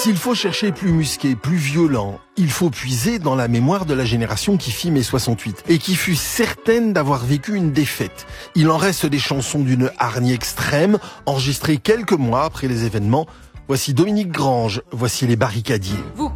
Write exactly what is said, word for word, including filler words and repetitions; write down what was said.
S'il faut chercher plus musqué, plus violent, il faut puiser dans la mémoire de la génération qui fit mai soixante-huit et qui fut certaine d'avoir vécu une défaite. Il en reste des chansons d'une hargne extrême, enregistrées quelques mois après les événements. Voici Dominique Grange, voici les barricadiers. Vous